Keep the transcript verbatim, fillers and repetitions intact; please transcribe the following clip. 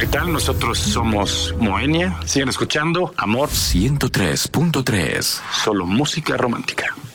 ¿qué tal? Nosotros somos Moenia. Siguen escuchando Amor ciento tres punto tres. Solo música romántica.